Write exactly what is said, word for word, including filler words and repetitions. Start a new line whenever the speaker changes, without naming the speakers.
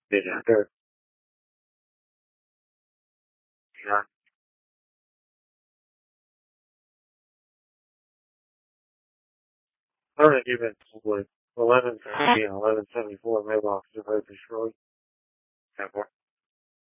Yeah. Sure. Yeah. I think even with eleven seventy and eleven seventy-four mailboxes are both destroyed.